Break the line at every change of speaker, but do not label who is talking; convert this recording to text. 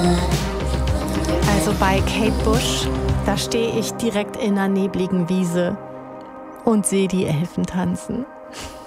Also bei Kate Bush, da stehe ich direkt in einer nebligen Wiese und sehe die Elfen tanzen.